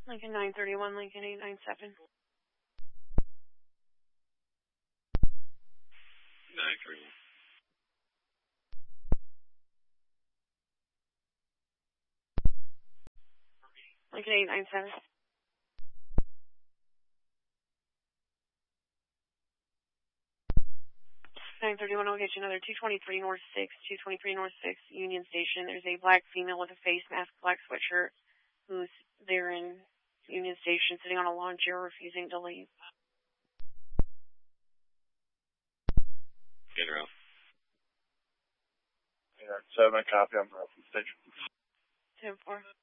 Lincoln 931, Lincoln 897. 931. Lincoln 897. 931, I'll get you another 223 North 6, 223 North 6, Union Station. There's a black female with a face mask, black sweatshirt, who's there in Union Station, sitting on a lawn chair, refusing to leave. Get her out. 897, copy, I'm from station. 10-4.